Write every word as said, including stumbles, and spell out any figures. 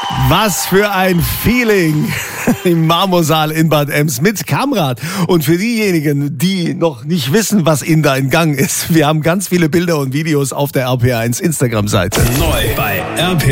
Was für ein Feeling im Marmorsaal in Bad Ems mit Kamrat. Und für diejenigen, die noch nicht wissen, was Ihnen da in Gang ist, wir haben ganz viele Bilder und Videos auf der R P R eins Instagram-Seite. Neu bei R P R